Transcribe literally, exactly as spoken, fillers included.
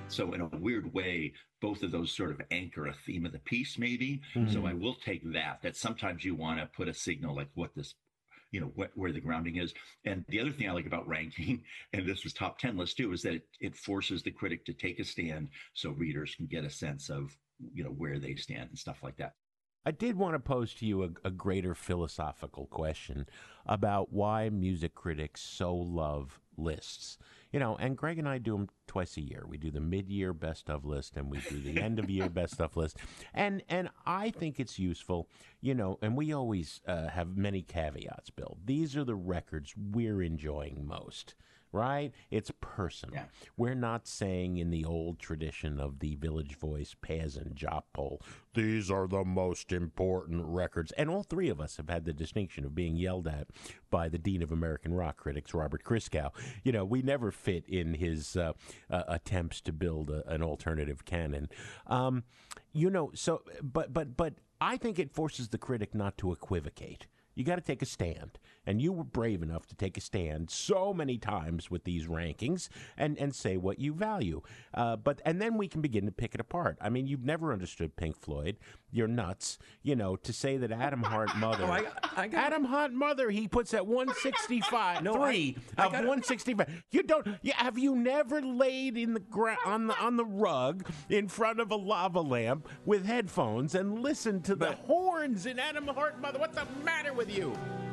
So in a weird way, both of those sort of anchor a theme of the piece, maybe. Mm-hmm. So I will take that, that sometimes you want to put a signal like what this, you know, wh- where the grounding is. And the other thing I like about ranking, and this was top ten list too, is that it, it forces the critic to take a stand so readers can get a sense of, you know, where they stand and stuff like that. I did want to pose to you a, a greater philosophical question about why music critics so love lists. You know, and Greg and I do them twice a year. We do the mid-year best of list and we do the end of year best of list. And and I think it's useful, you know, and we always uh, have many caveats, Bill. These are the records we're enjoying most. Right? It's personal. Yeah. We're not saying in the old tradition of the Village Voice Paz and Jop poll, these are the most important records. And all three of us have had the distinction of being yelled at by the Dean of American Rock Critics, Robert Christgau. You know, we never fit in his uh, uh, attempts to build a, an alternative canon. Um, you know, so, but, but, but I think it forces the critic not to equivocate. You got to take a stand. And you were brave enough to take a stand so many times with these rankings and, and say what you value. Uh, but and then we can begin to pick it apart. I mean, you've never understood Pink Floyd. You're nuts. You know, to say that Adam Hart Mother. Oh, I, I got Adam Hart Mother, he puts at one sixty-five, No, three I- I of gotta- one sixty-five. You don't, you, have you never laid in the gra- on the on the rug in front of a lava lamp with headphones and listened to the But- horns in Adam Hart Mother? What's the matter with you?